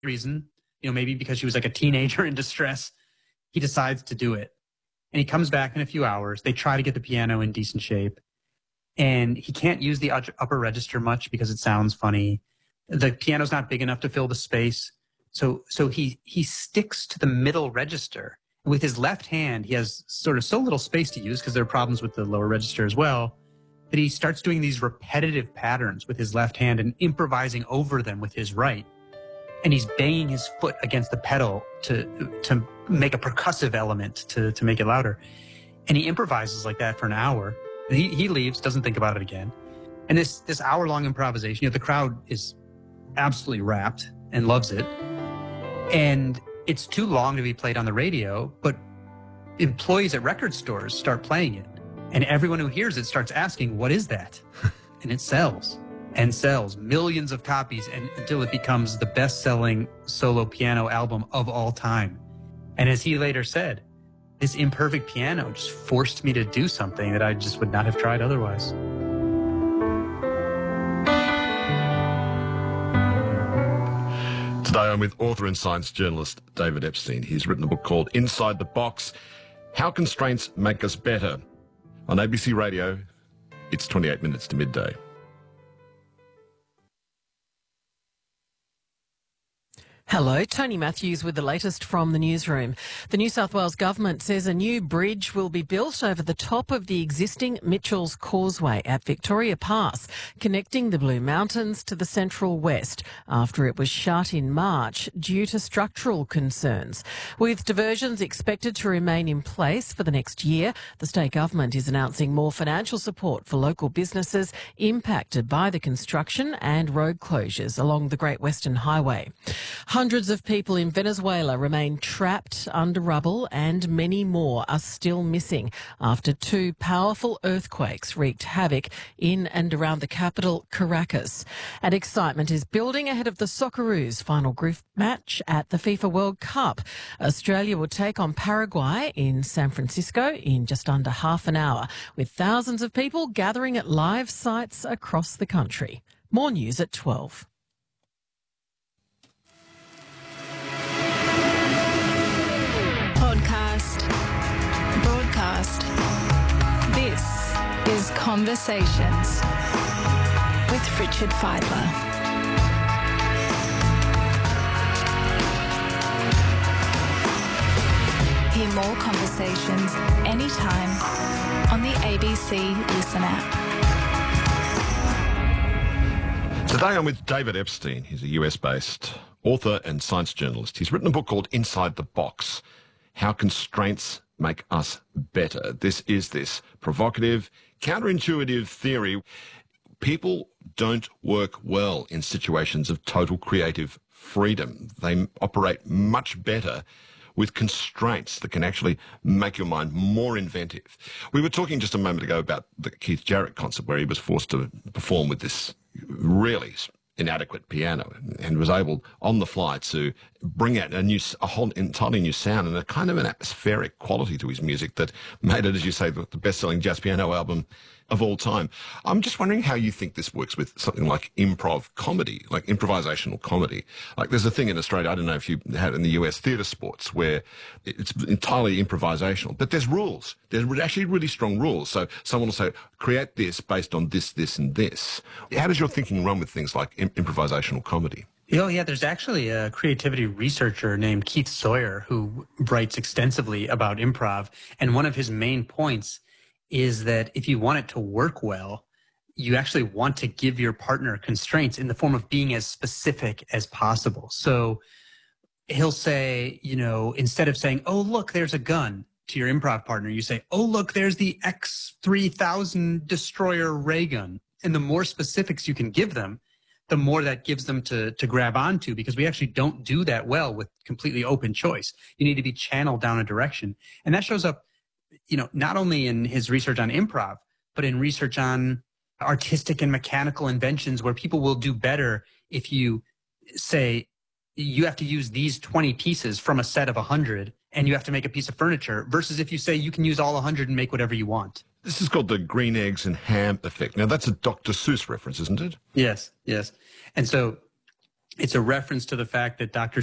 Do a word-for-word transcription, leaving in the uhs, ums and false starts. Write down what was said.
reason, you know, maybe because she was like a teenager in distress, he decides to do it. And he comes back in a few hours. They try to get the piano in decent shape. And he can't use the upper register much because it sounds funny. The piano's not big enough to fill the space. So so he he sticks to the middle register. With his left hand, he has sort of so little space to use because there are problems with the lower register as well, that he starts doing these repetitive patterns with his left hand and improvising over them with his right. And he's banging his foot against the pedal to to make a percussive element to, to make it louder. And he improvises like that for an hour. And he, he leaves, doesn't think about it again. And this, this hour-long improvisation, you know, the crowd is absolutely rapt and loves it. And it's too long to be played on the radio, but employees at record stores start playing it. And everyone who hears it starts asking, what is that? And it sells and sells millions of copies and, until it becomes the best-selling solo piano album of all time. And as he later said, this imperfect piano just forced me to do something that I just would not have tried otherwise. Today I'm with author and science journalist David Epstein. He's written a book called Inside the Box, How Constraints Make Us Better. On A B C Radio, it's twenty-eight minutes to midday. Hello, Tony Matthews with the latest from the newsroom. The New South Wales government says a new bridge will be built over the top of the existing Mitchell's Causeway at Victoria Pass, connecting the Blue Mountains to the Central West after it was shut in March due to structural concerns. With diversions expected to remain in place for the next year, the state government is announcing more financial support for local businesses impacted by the construction and road closures along the Great Western Highway. Hundreds of people in Venezuela remain trapped under rubble and many more are still missing after two powerful earthquakes wreaked havoc in and around the capital, Caracas. And excitement is building ahead of the Socceroos' final group match at the FIFA World Cup. Australia will take on Paraguay in San Francisco in just under half an hour, with thousands of people gathering at live sites across the country. More news at twelve. Broadcast. This is Conversations with Richard Fidler. Hear more conversations anytime on the A B C Listen app. Today I'm with David Epstein. He's a U S-based author and science journalist. He's written a book called Inside the Box, How Constraints Make Us Better. This is this provocative, counterintuitive theory. People don't work well in situations of total creative freedom. They operate much better with constraints that can actually make your mind more inventive. We were talking just a moment ago about the Keith Jarrett concert where he was forced to perform with this really inadequate piano and was able on the fly to bring out a new, a whole entirely new sound and a kind of an atmospheric quality to his music that made it, as you say, the best-selling jazz piano album of all time. I'm just wondering how you think this works with something like improv comedy, like improvisational comedy. Like there's a thing in Australia, I don't know if you had in the U S, theatre sports, where it's entirely improvisational, but there's rules. There's actually really strong rules. So someone will say, create this based on this, this, and this. How does your thinking run with things like im- improvisational comedy? Oh, yeah, there's actually a creativity researcher named Keith Sawyer who writes extensively about improv. And one of his main points is that if you want it to work well, you actually want to give your partner constraints in the form of being as specific as possible. So he'll say, you know, instead of saying, oh, look, there's a gun to your improv partner, you say, oh, look, there's the X three thousand destroyer ray gun. And the more specifics you can give them, the more that gives them to, to grab onto, because we actually don't do that well with completely open choice. You need to be channeled down a direction. And that shows up, you know, not only in his research on improv, but in research on artistic and mechanical inventions where people will do better if you say, you have to use these twenty pieces from a set of one hundred and you have to make a piece of furniture, versus if you say you can use all one hundred and make whatever you want. This is called the green eggs and ham effect. Now, that's a Doctor Seuss reference, isn't it? Yes, yes. And so It's a reference to the fact that Doctor